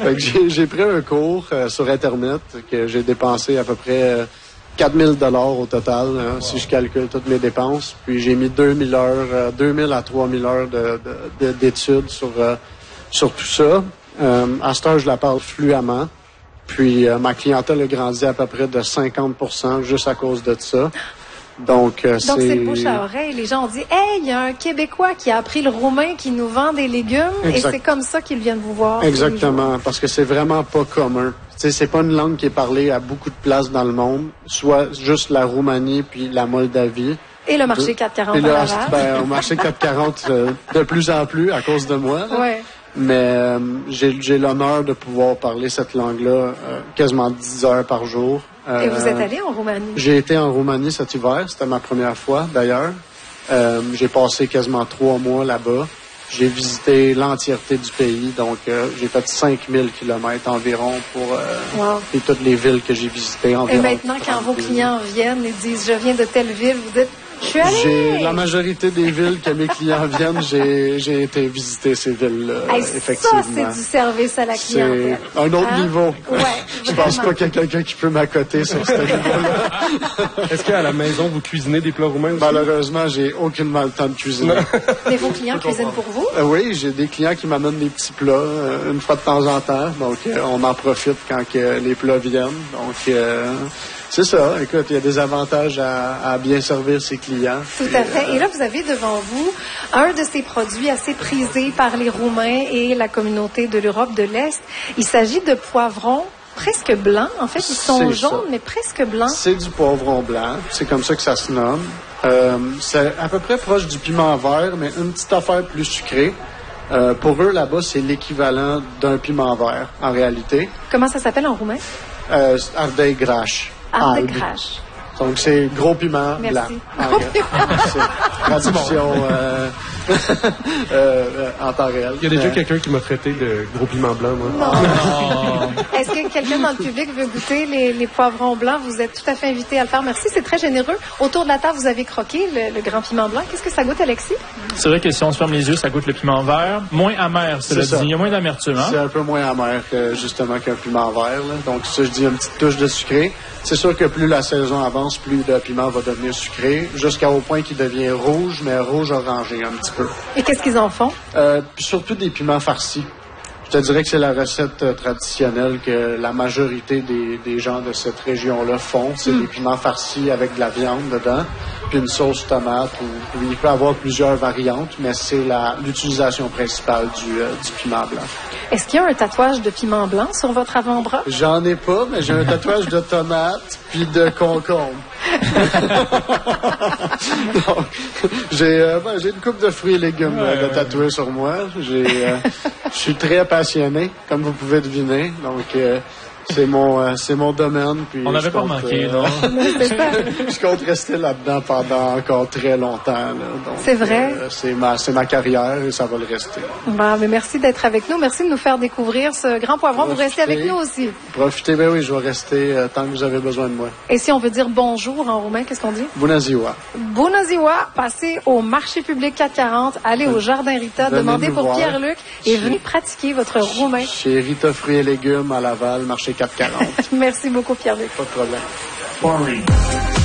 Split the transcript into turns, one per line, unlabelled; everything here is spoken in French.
Fait que j'ai pris un cours sur Internet que j'ai dépensé à peu près 4000 $ au total, hein, si je calcule toutes mes dépenses. Puis j'ai mis 2000 heures, 2000 à 3000 heures d'études sur tout ça. À cette heure, je la parle fluemment. Puis ma clientèle a grandi à peu près de 50% juste à cause de ça. Donc
c'est bouche à oreille. Les gens ont dit, hey, il y a un Québécois qui a appris le roumain qui nous vend des légumes. Exact. Et c'est comme ça qu'ils viennent vous voir.
Exactement, parce que c'est vraiment pas commun. Tu sais, c'est pas une langue qui est parlée à beaucoup de places dans le monde, soit juste la Roumanie puis la Moldavie.
Et le marché 440 à Laval.
Au marché 440 de plus en plus à cause de moi.
Ouais.
Mais j'ai l'honneur de pouvoir parler cette langue-là quasiment 10 heures par jour.
Et vous êtes allé en Roumanie?
J'ai été en Roumanie cet hiver. C'était ma première fois, d'ailleurs. J'ai passé quasiment 3 mois là-bas. J'ai visité l'entièreté du pays. Donc, j'ai fait 5000 kilomètres environ pour et toutes les villes que j'ai visitées.
Et maintenant, quand vos clients viennent et disent « Je viens de telle ville », vous dites « Je suis allé! »
La majorité des villes que mes clients viennent, j'ai été visiter ces villes-là, effectivement.
Ça, c'est du service à la clientèle.
C'est un autre niveau.
Ouais,
je pense pas qu'il y a quelqu'un qui peut m'accoter sur ce niveau-là.
Est-ce qu'à la maison, vous cuisinez des plats roumains aussi?
Malheureusement, j'ai aucunement le temps de cuisiner.
Mais vos clients cuisinent pour vous?
Oui, j'ai des clients qui m'amènent des petits plats une fois de temps en temps. Donc, on en profite quand les plats viennent. Donc, c'est ça. Écoute, il y a des avantages à bien servir ses clients.
Tout à fait. Et là, vous avez devant vous un de ces produits assez prisés par les Roumains et la communauté de l'Europe de l'Est. Il s'agit de poivrons presque blancs. En fait, ils sont jaunes, mais presque blancs.
C'est du poivron blanc. C'est comme ça que ça se nomme. C'est à peu près proche du piment vert, mais une petite affaire plus sucrée. Pour eux, là-bas, c'est l'équivalent d'un piment vert, en réalité.
Comment ça s'appelle en roumain?
Ardei graș.
Ardei graș.
Donc, c'est gros piment blanc. C'est traduction en temps réel.
Il y a déjà quelqu'un qui m'a traité de gros piment blanc, moi.
Non. Est-ce que quelqu'un dans le public veut goûter les poivrons blancs? Vous êtes tout à fait invité à le faire. Merci, c'est très généreux. Autour de la table, vous avez croqué le grand piment blanc. Qu'est-ce que ça goûte, Alexis?
C'est vrai que si on se ferme les yeux, ça goûte le piment vert. Moins amer, cela dit. Il y a moins d'amertume. Hein?
C'est un peu moins amer justement qu'un piment vert. Là. Donc, ça, je dis une petite touche de sucré. C'est sûr que plus la saison avance, plus le piment va devenir sucré, jusqu'au point qu'il devient rouge, mais rouge-orangé un petit peu.
Et qu'est-ce qu'ils en font?
Surtout des piments farcis. Je te dirais que c'est la recette traditionnelle que la majorité des gens de cette région-là font. C'est des piments farcis avec de la viande dedans, puis une sauce tomate. Il peut y avoir plusieurs variantes, mais c'est l'utilisation principale du piment blanc.
Est-ce qu'il y a un tatouage de piment blanc sur votre avant-bras?
J'en ai pas, mais j'ai un tatouage de tomate puis de concombre. Donc, j'ai une coupe de fruits et légumes de tatouer sur moi. Je suis très passionné, comme vous pouvez deviner. Donc, c'est mon domaine. Puis
on n'avait pas remarqué, non?
Je compte rester là-dedans pendant encore très longtemps. Là. Donc,
c'est vrai?
C'est ma carrière et ça va le rester.
Bon, mais merci d'être avec nous. Merci de nous faire découvrir ce grand poivron. Vous restez avec nous aussi.
Profitez, ben oui, je vais rester tant que vous avez besoin de moi.
Et si on veut dire bonjour en roumain, qu'est-ce qu'on dit?
Bună ziua.
Bună ziua. Passez au marché public 440, allez au Jardin Rita, demandez pour Pierre-Luc et venez pratiquer votre roumain.
Chez Rita Fruits et Légumes à Laval, marché 440.
Merci beaucoup, Pierre-Luc.
Pas de problème.